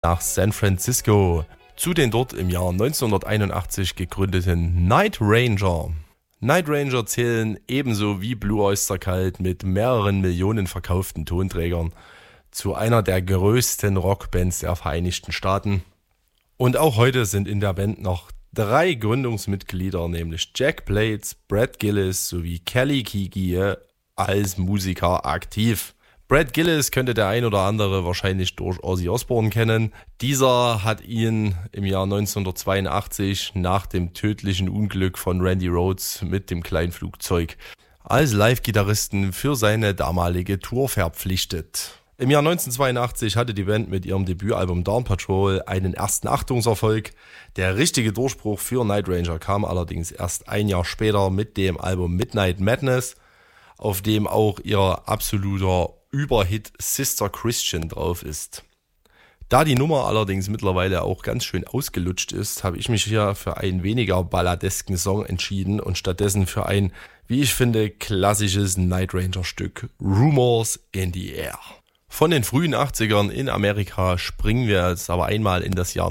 nach San Francisco zu den dort im Jahr 1981 gegründeten Night Ranger. Night Ranger zählen ebenso wie Blue Oyster Cult mit mehreren Millionen verkauften Tonträgern zu einer der größten Rockbands der Vereinigten Staaten. Und auch heute sind in der Band noch 3 Gründungsmitglieder, nämlich Jack Blades, Brad Gillis sowie Kelly Keagy als Musiker aktiv. Brad Gillis könnte der ein oder andere wahrscheinlich durch Ozzy Osbourne kennen. Dieser hat ihn im Jahr 1982 nach dem tödlichen Unglück von Randy Rhoads mit dem Kleinflugzeug als Live-Gitarristen für seine damalige Tour verpflichtet. Im Jahr 1982 hatte die Band mit ihrem Debütalbum Dawn Patrol einen ersten Achtungserfolg. Der richtige Durchbruch für Night Ranger kam allerdings erst ein Jahr später mit dem Album Midnight Madness, auf dem auch ihr absoluter Überhit Sister Christian drauf ist. Da die Nummer allerdings mittlerweile auch ganz schön ausgelutscht ist, habe ich mich hier für einen weniger balladesken Song entschieden und stattdessen für ein, wie ich finde, klassisches Night Ranger Stück Rumors in the Air. Von den frühen 80ern in Amerika springen wir jetzt aber einmal in das Jahr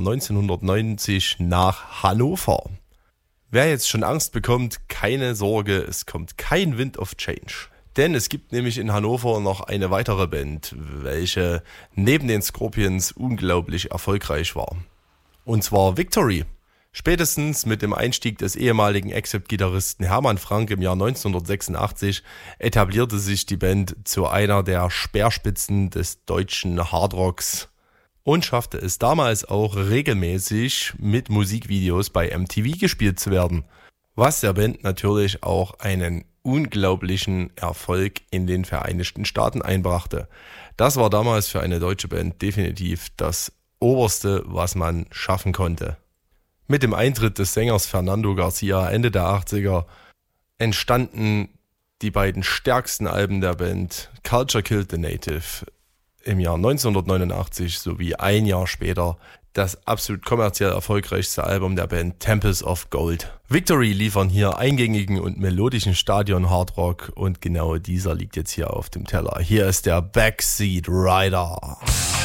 1990 nach Hannover. Wer jetzt schon Angst bekommt, keine Sorge, es kommt kein Wind of Change. Denn es gibt nämlich in Hannover noch eine weitere Band, welche neben den Scorpions unglaublich erfolgreich war. Und zwar Victory. Spätestens mit dem Einstieg des ehemaligen Accept-Gitarristen Hermann Frank im Jahr 1986 etablierte sich die Band zu einer der Speerspitzen des deutschen Hardrocks und schaffte es damals auch regelmäßig mit Musikvideos bei MTV gespielt zu werden, was der Band natürlich auch einen unglaublichen Erfolg in den Vereinigten Staaten einbrachte. Das war damals für eine deutsche Band definitiv das Oberste, was man schaffen konnte. Mit dem Eintritt des Sängers Fernando Garcia Ende der 80er entstanden die beiden stärksten Alben der Band, Culture Killed the Native im Jahr 1989 sowie ein Jahr später das absolut kommerziell erfolgreichste Album der Band, Temples of Gold. Victory liefern hier eingängigen und melodischen Stadion-Hardrock und genau dieser liegt jetzt hier auf dem Teller. Hier ist der Backseat Rider.